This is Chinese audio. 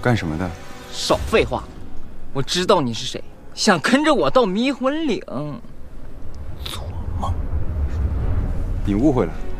干什么的？ 少废话，我知道你是谁，想跟着我到迷魂岭。 做梦！你误会了。